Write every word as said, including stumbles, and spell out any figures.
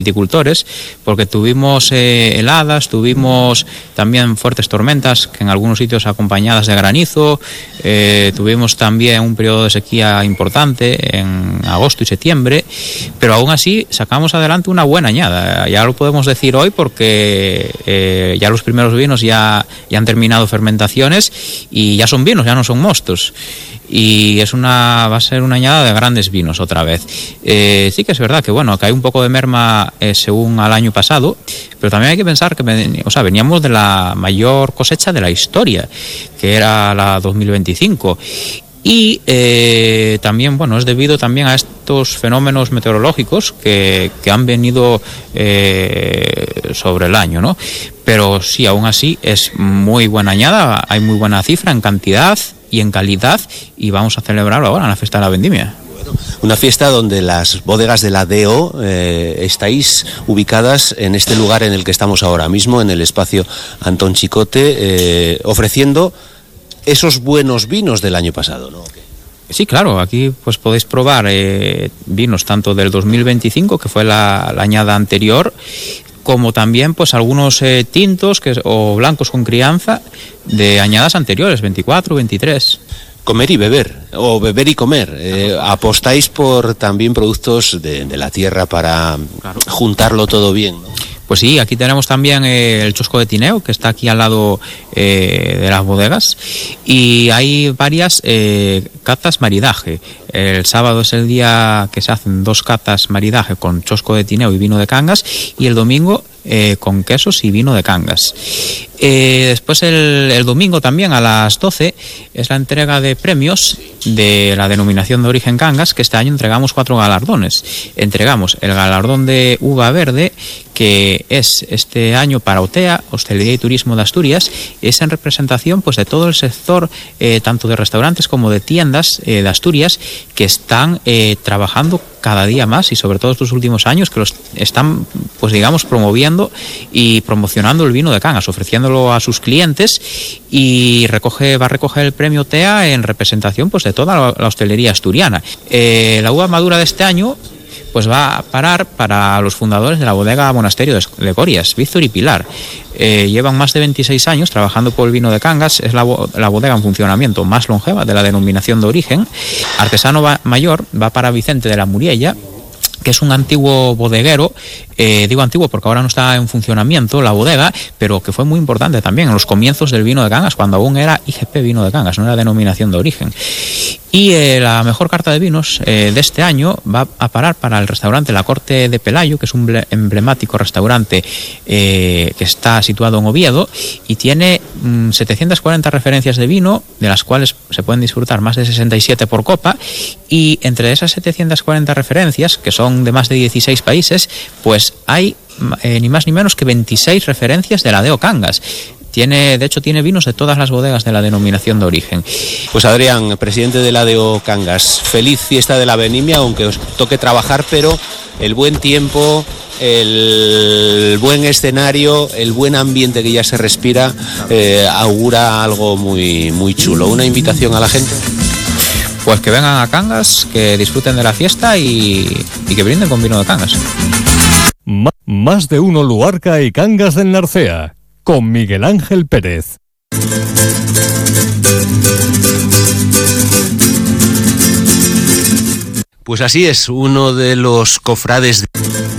viticultores, porque tuvimos eh, heladas, tuvimos también fuertes tormentas, que en algunos sitios acompañadas de granizo, eh, tuvimos también un periodo de sequía importante en agosto y septiembre, pero aún así sacamos adelante una buena añada. Ya lo podemos decir hoy porque eh, ya los primeros vinos ya, ya han terminado fermentaciones y ya son vinos, ya no son mostos. Y es una va a ser una añada de grandes vinos otra vez. Eh, sí que es verdad que bueno, que hay un poco de merma eh, según al año pasado, pero también hay que pensar que o sea, veníamos de la mayor cosecha de la historia, que era la dos mil veinticinco. Y eh, también, bueno, es debido también a estos fenómenos meteorológicos que, que han venido eh, sobre el año, ¿no? Pero sí, aún así es muy buena añada, hay muy buena cifra en cantidad y en calidad, y vamos a celebrarlo ahora en la fiesta de la vendimia. Una fiesta donde las bodegas de la D O eh, estáis ubicadas en este lugar en el que estamos ahora mismo, en el espacio Antón Chicote, eh, ofreciendo esos buenos vinos del año pasado, ¿no? Sí, claro, aquí pues podéis probar eh, vinos tanto del dos mil veinticinco, que fue la, la añada anterior, como también pues algunos eh, tintos que, o blancos con crianza de añadas anteriores, veinticuatro, veintitrés. Comer y beber, o beber y comer. Eh, apostáis por también productos de, de la tierra para claro. juntarlo todo bien, ¿no? Pues sí, aquí tenemos también eh, el Chosco de Tineo, que está aquí al lado eh, de las bodegas, y hay varias eh, catas maridaje. El sábado es el día que se hacen dos catas maridaje con Chosco de Tineo y vino de Cangas, y el domingo eh, con quesos y vino de Cangas. Eh, después el, el domingo también a las doce es la entrega de premios de la denominación de origen Cangas, que este año entregamos cuatro galardones. Entregamos el galardón de uva verde, que es este año para O T E A, Hostelería y Turismo de Asturias, es en representación pues de todo el sector, eh, tanto de restaurantes como de tiendas eh, de Asturias, que están eh, trabajando cada día más, y sobre todo estos últimos años, que los están, pues digamos, promoviendo y promocionando el vino de Cangas, ofreciéndolo a sus clientes, y recoge va a recoger el premio T E A en representación pues de toda la, la hostelería asturiana. Eh, la uva madura de este año pues va a parar para los fundadores de la bodega Monasterio de Corias, Víctor y Pilar. Eh, llevan más de veintiséis años trabajando por el vino de Cangas, es la, la bodega en funcionamiento más longeva de la denominación de origen. Artesano va, mayor va para Vicente de la Muriella, que es un antiguo bodeguero, eh, digo antiguo porque ahora no está en funcionamiento la bodega, pero que fue muy importante también en los comienzos del vino de Cangas, cuando aún era I G P Vino de Cangas, no era denominación de origen. Y eh, la mejor carta de vinos eh, de este año va a parar para el restaurante La Corte de Pelayo, que es un emblemático restaurante eh, que está situado en Oviedo, y tiene mmm, setecientas cuarenta referencias de vino, de las cuales se pueden disfrutar más de sesenta y siete por copa, y entre esas setecientas cuarenta referencias, que son de más de dieciséis países, pues hay eh, ni más ni menos que veintiséis referencias de la D O Cangas. Tiene, de hecho, tiene vinos de todas las bodegas de la denominación de origen. Pues Adrián, presidente de la D O Cangas, feliz fiesta de la vendimia, aunque os toque trabajar, pero el buen tiempo, el buen escenario, el buen ambiente que ya se respira, eh, augura algo muy, muy chulo. Una invitación a la gente. Pues que vengan a Cangas, que disfruten de la fiesta y, y que brinden con vino de Cangas. M- más de uno Luarca y Cangas del Narcea, con Miguel Ángel Pérez. Pues así es, uno de los cofrades de...